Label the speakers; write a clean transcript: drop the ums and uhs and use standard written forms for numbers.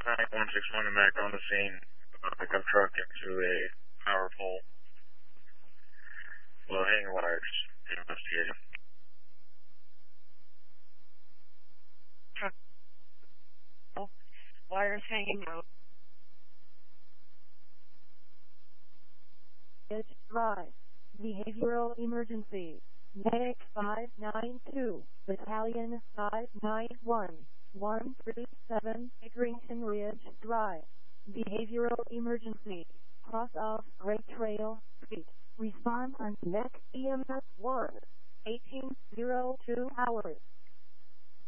Speaker 1: 9161 and back on the scene. Pickup truck into a power pole. Low hanging wires. Investigating.
Speaker 2: Wires hanging out.
Speaker 3: Drive. Behavioral emergency. Medic 592. Battalion 591. 137 Egrington Ridge Drive. Behavioral emergency. Cross off Great Trail Street. Respond on NEC EMS 1. 1802 hours.